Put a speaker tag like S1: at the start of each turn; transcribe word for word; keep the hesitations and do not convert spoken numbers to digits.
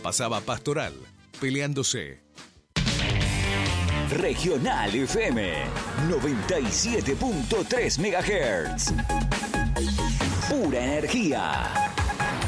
S1: pasaba Pastoral, peleándose.
S2: Regional F M noventa y siete punto tres megahertz. Pura energía.